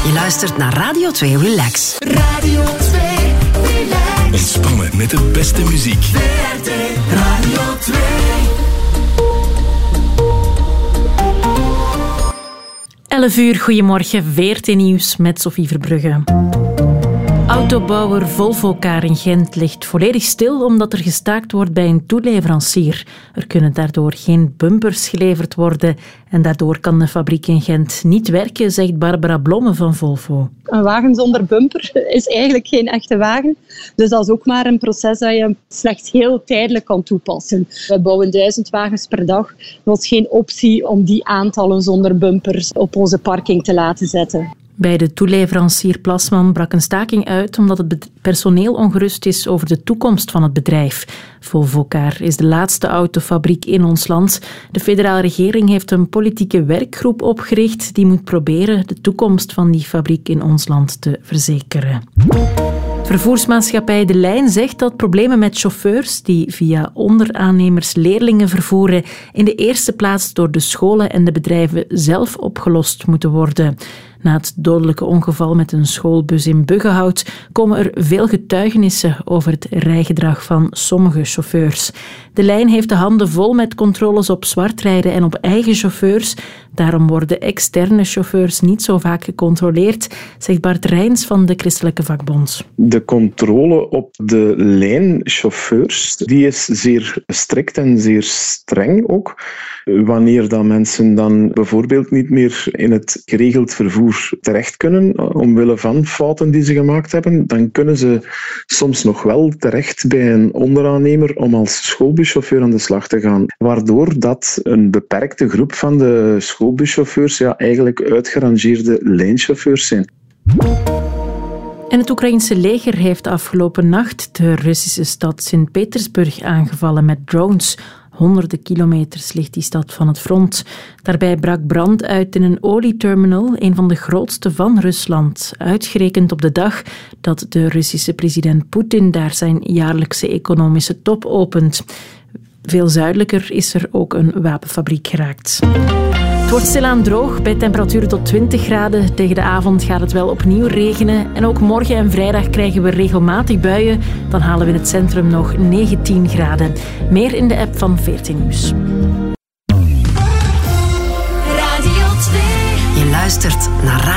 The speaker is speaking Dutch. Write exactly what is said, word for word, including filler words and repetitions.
Je luistert naar Radio twee Relax. Radio twee Relax. Ontspannen met de beste muziek. V R T Radio twee. elf uur, goedemorgen, V R T Nieuws met Sophie Verbrugge. Autobouwer Volvocar in Gent ligt volledig stil omdat er gestaakt wordt bij een toeleverancier. Er kunnen daardoor geen bumpers geleverd worden en daardoor kan de fabriek in Gent niet werken, zegt Barbara Blomme van Volvo. Een wagen zonder bumper is eigenlijk geen echte wagen. Dus dat is ook maar een proces dat je slechts heel tijdelijk kan toepassen. We bouwen duizend wagens per dag. Er was geen optie om die aantallen zonder bumpers op onze parking te laten zetten. Bij de toeleverancier Plasman brak een staking uit omdat het personeel ongerust is over de toekomst van het bedrijf. Volvocar is de laatste autofabriek in ons land. De federale regering heeft een politieke werkgroep opgericht die moet proberen de toekomst van die fabriek in ons land te verzekeren. Vervoersmaatschappij De Lijn zegt dat problemen met chauffeurs die via onderaannemers leerlingen vervoeren in de eerste plaats door de scholen en de bedrijven zelf opgelost moeten worden. Na het dodelijke ongeval met een schoolbus in Buggenhout komen er veel getuigenissen over het rijgedrag van sommige chauffeurs. De Lijn heeft de handen vol met controles op zwartrijden en op eigen chauffeurs. Daarom worden externe chauffeurs niet zo vaak gecontroleerd, zegt Bart Rijns van de Christelijke Vakbond. De controle op de lijnchauffeurs die is zeer strikt en zeer streng ook. Wanneer dat mensen dan bijvoorbeeld niet meer in het geregeld vervoer terecht kunnen, omwille van fouten die ze gemaakt hebben, dan kunnen ze soms nog wel terecht bij een onderaannemer om als schoolbuschauffeur aan de slag te gaan. Waardoor dat een beperkte groep van de schoolbuschauffeurs ja, eigenlijk uitgerangeerde lijnchauffeurs zijn. En het Oekraïense leger heeft afgelopen nacht de Russische stad Sint-Petersburg aangevallen met drones. Honderden kilometers ligt die stad van het front. Daarbij brak brand uit in een olieterminal, een van de grootste van Rusland. Uitgerekend op de dag dat de Russische president Poetin daar zijn jaarlijkse economische top opent. Veel zuidelijker is er ook een wapenfabriek geraakt. Het wordt stilaan droog, bij temperaturen tot twintig graden. Tegen de avond gaat het wel opnieuw regenen. En ook morgen en vrijdag krijgen we regelmatig buien. Dan halen we in het centrum nog negentien graden. Meer in de app van V R T Nieuws. Radio twee. Je luistert naar Radio